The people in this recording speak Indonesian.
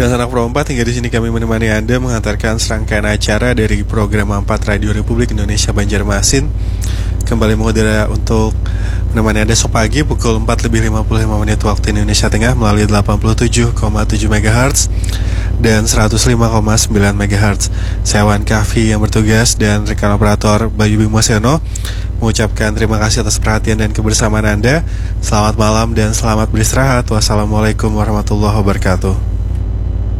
dan anak Pro 4, hingga di sini kami menemani Anda mengantarkan serangkaian acara dari program 4 Radio Republik Indonesia Banjarmasin. Kembali mengudara untuk menemani Anda esok pagi pukul 4:55 waktu Indonesia Tengah melalui 87,7 MHz dan 105,9 MHz. Saya Wan Kahfi yang bertugas dan rekan operator Bayu Bimosiono mengucapkan terima kasih atas perhatian dan kebersamaan Anda. Selamat malam dan selamat beristirahat. Wassalamualaikum warahmatullahi wabarakatuh.